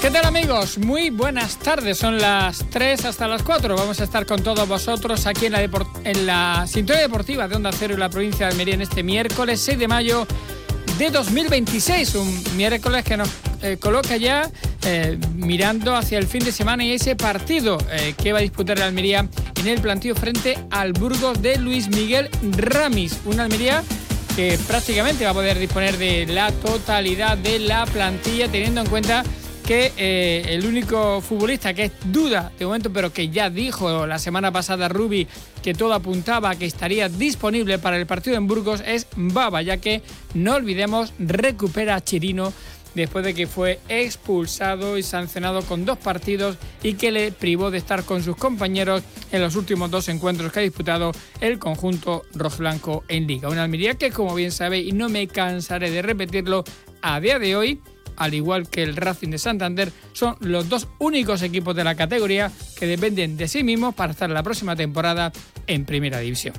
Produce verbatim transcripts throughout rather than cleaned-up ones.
¿Qué tal, amigos? Muy buenas tardes, son las tres hasta las cuatro. Vamos a estar con todos vosotros aquí en la, deport- en la sintonía deportiva de Onda Cero y la provincia de Almería en este miércoles seis de mayo de dos mil veintiséis. Un miércoles que nos eh, coloca ya eh, mirando hacia el fin de semana y ese partido eh, que va a disputar el Almería en el plantío frente al Burgos de Luis Miguel Ramis. Una Almería que prácticamente va a poder disponer de la totalidad de la plantilla, teniendo en cuenta que eh, el único futbolista que es duda de momento, pero que ya dijo la semana pasada Rubi que todo apuntaba a que estaría disponible para el partido en Burgos, es Baba, ya que, no olvidemos, recupera a Chirino después de que fue expulsado y sancionado con dos partidos y que le privó de estar con sus compañeros en los últimos dos encuentros que ha disputado el conjunto rojiblanco en Liga. Una Almería que, como bien sabéis, y no me cansaré de repetirlo, a día de hoy, al igual que el Racing de Santander, son los dos únicos equipos de la categoría que dependen de sí mismos para estar la próxima temporada en Primera División.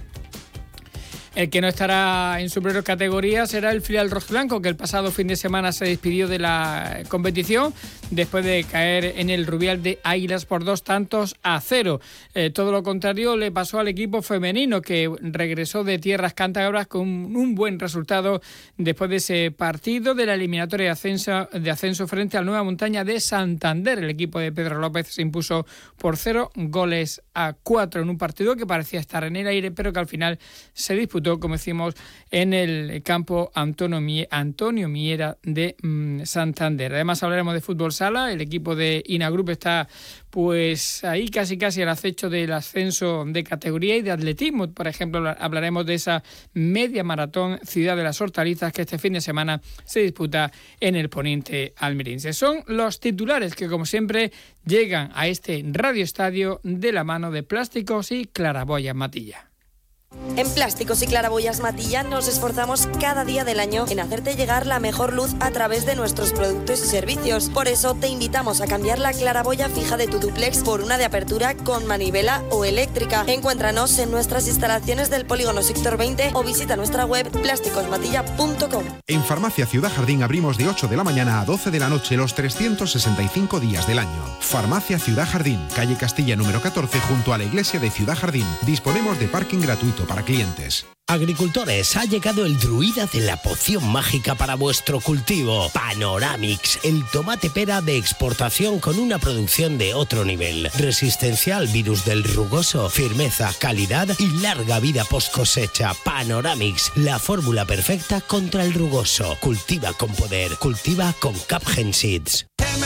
El que no estará en superior categoría será el filial rojiblanco, que el pasado fin de semana se despidió de la competición después de caer en el Rubial de Águilas por dos tantos a cero. Eh, todo lo contrario le pasó al equipo femenino, que regresó de tierras cántabras con un, un buen resultado después de ese partido de la eliminatoria de ascenso, de ascenso frente al Nueva Montaña de Santander. El equipo de Pedro López se impuso por cero goles a cuatro en un partido que parecía estar en el aire, pero que al final se disputó, como decimos, en el campo Antonio Miera de mmm, Santander. Además hablaremos de fútbol sala. El equipo de Ina Group está pues ahí casi casi al acecho del ascenso de categoría, y de atletismo, por ejemplo, hablaremos de esa media maratón Ciudad de las Hortalizas que este fin de semana se disputa en el poniente almeriense. Son los titulares que, como siempre, llegan a este Radio Estadio de la mano de Plásticos y Claraboyas Matilla. En Plásticos y Claraboyas Matilla nos esforzamos cada día del año en hacerte llegar la mejor luz a través de nuestros productos y servicios. Por eso te invitamos a cambiar la claraboya fija de tu dúplex por una de apertura con manivela o eléctrica. Encuéntranos en nuestras instalaciones del Polígono Sector veinte o visita nuestra web plásticos matilla punto com. En Farmacia Ciudad Jardín abrimos de ocho de la mañana a doce de la noche los trescientos sesenta y cinco días del año. Farmacia Ciudad Jardín, calle Castilla número catorce, junto a la iglesia de Ciudad Jardín. Disponemos de parking gratuito para clientes. Agricultores, ha llegado el druida de la poción mágica para vuestro cultivo. Panoramix, el tomate pera de exportación con una producción de otro nivel. Resistencia al virus del rugoso, firmeza, calidad y larga vida post cosecha. Panoramix, la fórmula perfecta contra el rugoso. Cultiva con poder, cultiva con Capgen Seeds.